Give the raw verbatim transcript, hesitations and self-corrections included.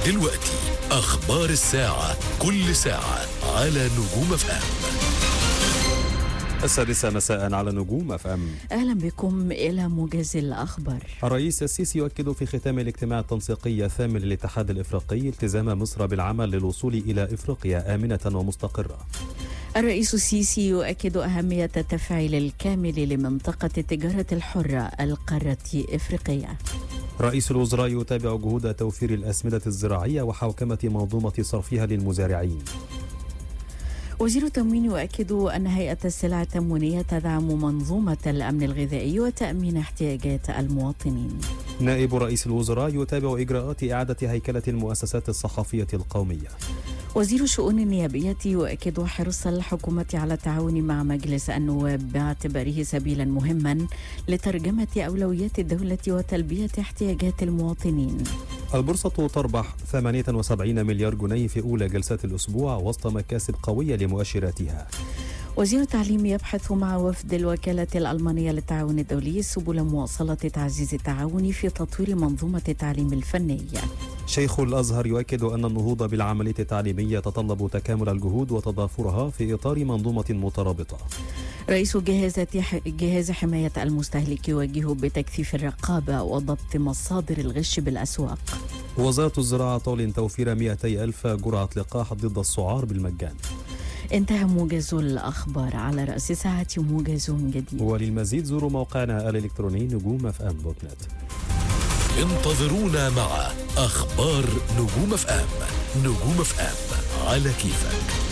ودلوقتي أخبار الساعة، كل ساعة على نجوم اف ام. السادسة مساء على نجوم اف ام. أهلا بكم إلى موجز الأخبار. الرئيس السيسي يؤكد في ختام الاجتماع التنسيقي الثامن للاتحاد الإفريقي التزام مصر بالعمل للوصول إلى إفريقيا آمنة ومستقرة. الرئيس السيسي يؤكد أهمية التفعيل الكامل لمنطقة التجارة الحرة القارة الإفريقية. رئيس الوزراء يتابع جهود توفير الأسمدة الزراعية وحوكمة منظومة صرفها للمزارعين. وزير التموين يؤكد أن هيئة السلع التموينية تدعم منظومة الأمن الغذائي وتأمين احتياجات المواطنين. نائب رئيس الوزراء يتابع إجراءات إعادة هيكلة المؤسسات الصحفية القومية. وزير الشؤون النيابية يؤكد حرص الحكومة على التعاون مع مجلس النواب باعتباره سبيلا مهما لترجمة أولويات الدولة وتلبية احتياجات المواطنين. البورصة تربح ثمانية وسبعين مليار جنيه في أولى جلسات الأسبوع وسط مكاسب قوية لمؤشراتها. وزير التعليم يبحث مع وفد الوكالة الألمانية للتعاون الدولي سبل مواصلة تعزيز التعاون في تطوير منظومة التعليم الفني. شيخ الأزهر يؤكد أن النهوض بالعملية التعليمية تتطلب تكامل الجهود وتضافرها في إطار منظومة مترابطة. رئيس جهاز حماية المستهلك يوجه بتكثيف الرقابة وضبط مصادر الغش بالأسواق. وزارة الزراعة تعلن توفير مئتي ألف جرعة لقاح ضد السعار بالمجان. انتهى موجز الأخبار، على رأس ساعة موجز جديد. وللمزيد زوروا موقعنا الإلكتروني نجوم اف ام دوت نت. انتظرونا مع أخبار نجوم اف ام. نجوم اف ام على كيفك.